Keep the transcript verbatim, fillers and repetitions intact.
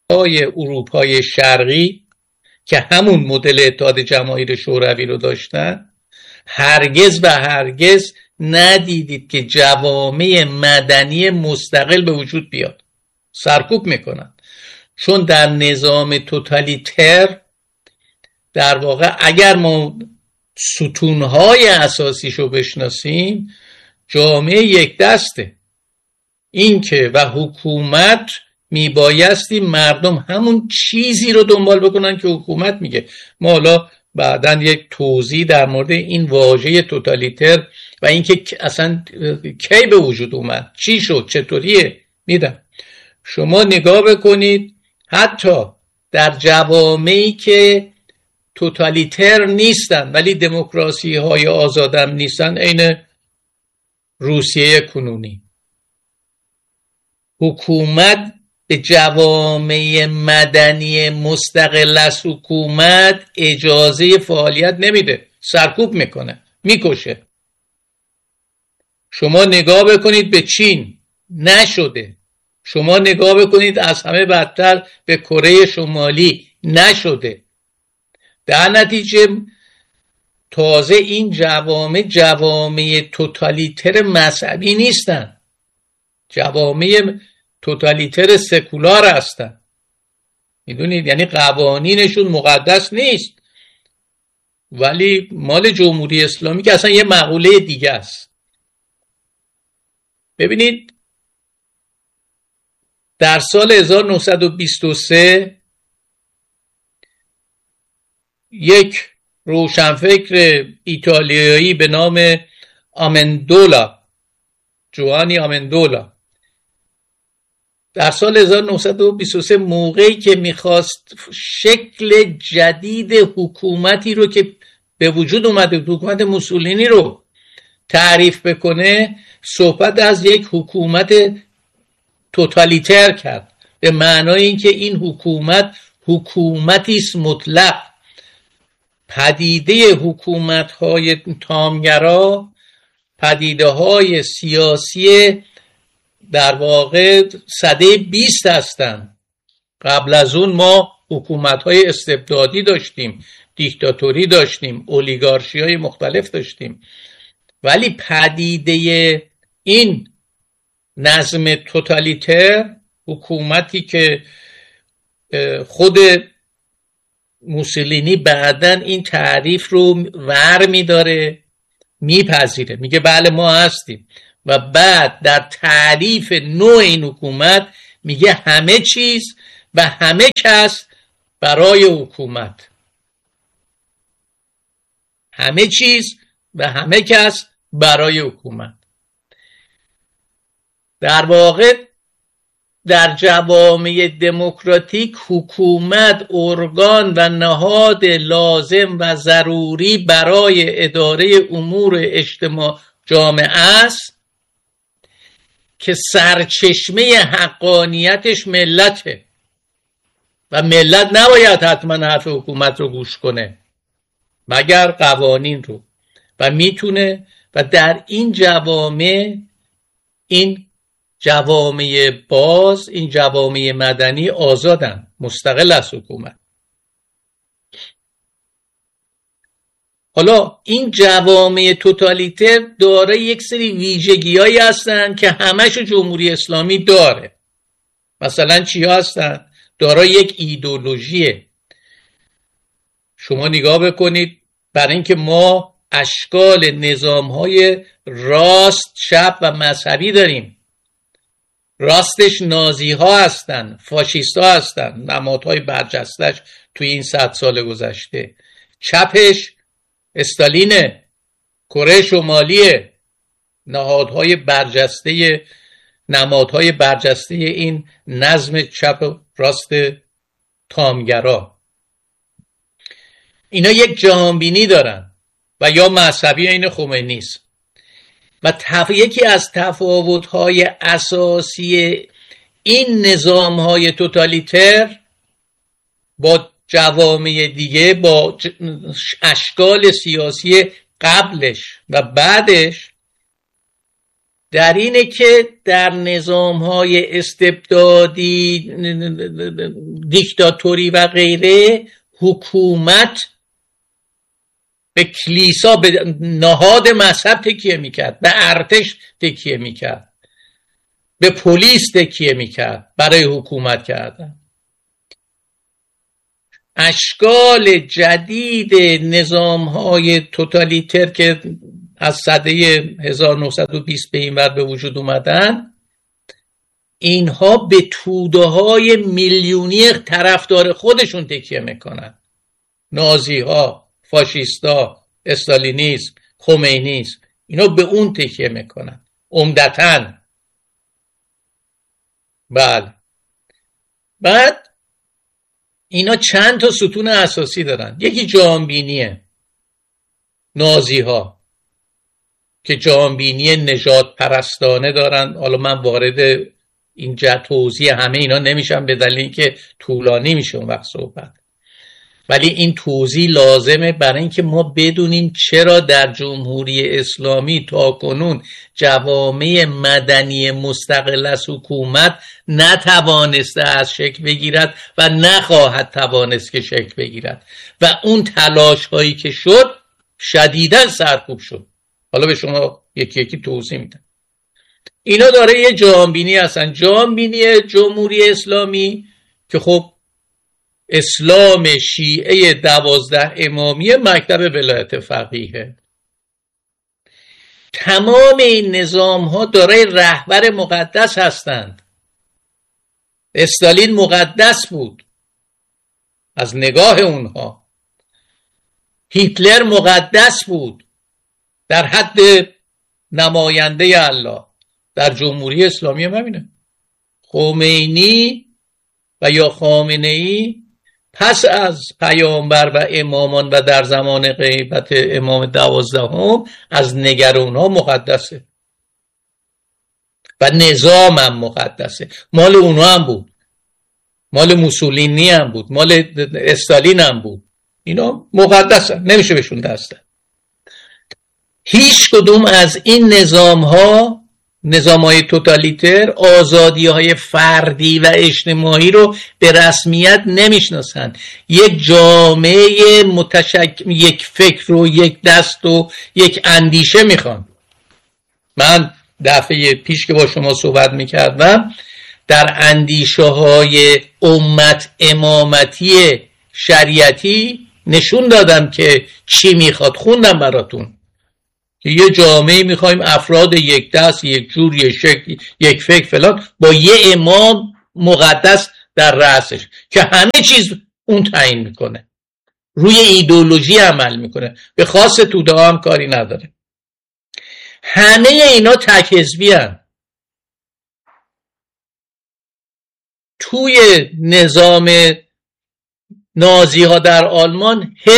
های اروپای شرقی که همون مدل اتحاد جماهیر شوروی رو داشتن، هرگز و هرگز ندیدید که جوامع مدنی مستقل به وجود بیاد. سرکوب میکنن، چون در نظام توتالیتر در واقع اگر ما ستونهای اساسیشو بشناسیم، جامعه یک دسته. این که و حکومت میبایستی مردم همون چیزی رو دنبال بکنن که حکومت میگه. ما حالا بعدن یک توضیح در مورد این واژه توتالیتر و اینکه اصلا کی به وجود اومد، چی شد، چطوریه میدم. شما نگاه بکنید حتی در جوامعی که توتالیتر نیستن ولی دموکراسی های آزادم نیستن، عین روسیه کنونی، حکومت به جوامع مدنی مستقل از حکومت اجازه فعالیت نمیده، سرکوب میکنه، میکشه. شما نگاه بکنید به چین، نشده. شما نگاه بکنید از همه بدتر به کره شمالی، نشده. در نتیجه تازه این جوامع جوامع توتالیتر مذهبی نیستن، جوامع توتالیتر سکولار هستن. میدونید، یعنی قوانینشون مقدس نیست، ولی مال جمهوری اسلامی که اصلا یه مقوله دیگه است. ببینید در سال هزار و نهصد و بیست و سه یک روشنفکر ایتالیایی به نام آمندولا، جوانی آمندولا، در سال هزار و نهصد و بیست و سه موقعی که میخواست شکل جدید حکومتی رو که به وجود اومده، حکومت موسولینی رو تعریف بکنه، صحبت از یک حکومت توتالیتر کرد، به معنای اینکه این حکومت حکومتی است مطلق. پدیده حکومت‌های تامگرا پدیده‌های سیاسی در واقع سده بیست هستند. قبل از اون ما حکومت‌های استبدادی داشتیم، دیکتاتوری داشتیم، اولیگارشی‌های مختلف داشتیم، ولی پدیده این نظم توتالیتر، حکومتی که خود موسولینی بعدن این تعریف رو ور می‌داره، میپذیره، میگه بله ما هستیم، و بعد در تعریف نوع این حکومت میگه همه چیز و همه کس برای حکومت، همه چیز و همه کس برای حکومت. در واقع در جوامع دموکراتیک حکومت ارگان و نهاد لازم و ضروری برای اداره امور اجتماع جامعه است که سرچشمه حقانیتش ملته و ملت نباید حتما حرف حکومت رو گوش کنه مگر قوانین رو، و میتونه. و در این جوامع، این جوامع باز، این جوامع مدنی آزادن، مستقل از حکومت. حالا این جوامع توتالیتر داره یک سری ویژگی‌هایی هستن که همه‌شو جمهوری اسلامی داره. مثلا چی هستن؟ داره یک ایدئولوژیه. شما نگاه بکنید، برای اینکه ما اشکال نظام‌های راست، چپ و مذهبی داریم. راستش نازی ها هستن، فاشیست ها هستن، نمادهای برجستش توی این صد سال گذشته. چپش استالینه، کره شمالیه، نهادهای برجسته، نمادهای برجسته این نظم چپ راست تامگرا. اینا یک جهانبینی دارن و یا مذهبی این خمینی است. و تف... یکی از تفاوت‌های اساسی این نظام‌های توتالیتر با جوامع دیگه، با اشکال سیاسی قبلش و بعدش، در اینه که در نظام‌های استبدادی، دیکتاتوری و غیره، حکومت به کلیسا، به نهاد مذهب تکیه میکرد، به ارتش تکیه میکرد، به پلیس تکیه میکرد برای حکومت کردن. اشکال جدید نظام‌های توتالیتر که از سده هزار و نهصد و بیست به این ور به وجود اومدن، اینها به توده‌های میلیونی طرفدار خودشون تکیه میکنن. نازی‌ها، فاشیستا، استالینیسم، خمینیسم، اینا به اون تکیه میکنن عمدتاً. بله. بعد اینا چند تا ستون اساسی دارن. یکی جهانبینیه، نازی‌ها که جهانبینی نژاد پرستانه دارن. حالا من وارد اینجا توضیح همه اینا نمیشم به دلیل اینکه طولانی میشه اون وقت صحبت، ولی این توضیح لازمه برای اینکه ما بدونیم چرا در جمهوری اسلامی تاکنون جوامع مدنی مستقل از حکومت نتوانسته از شکل بگیرد و نخواهد توانست که شکل بگیرد و اون تلاش هایی که شد شدیداً سرکوب شد. حالا به شما یکی یکی توضیح میدم. اینا داره یه جهانبینی هستن. جهانبینی جمهوری اسلامی که خب اسلام شیعه دوازده امامی مکتب ولایت فقیهه. تمام این نظام ها دارای رهبر مقدس هستند. استالین مقدس بود از نگاه اونها، هیتلر مقدس بود در حد نماینده الله. در جمهوری اسلامی هم همینه. خمینی و یا خامنه‌ای پس از پیامبر و امامان و در زمان غیبت امام دوازدهم از نگران ها مقدسه و نظام هم مقدسه. مال اونها هم بود، مال موسولینی هم بود، مال استالین هم بود. اینا مقدسه، نمیشه بهشون دست داد. هیچ کدوم از این نظام ها، نظام های توتالیتر، آزادی های فردی و اجتماعی رو به رسمیت نمیشناسن. یک جامعه متشکل، یک فکر و یک دست و یک اندیشه میخوان. من دفعه پیش که با شما صحبت میکردم در اندیشه های امت امامتی شریعتی نشون دادم که چی میخواد. خوندم براتون که یه جامعه میخوایم افراد یک دست، یک جور، یک شکل، یک فکر فلان، با یه امام مقدس در رأسش که همه چیز اون تعیین میکنه، روی ایدئولوژی عمل میکنه، به خاص توده هم کاری نداره. همه اینا تک حزبی هستند. توی نظام نازی ها در آلمان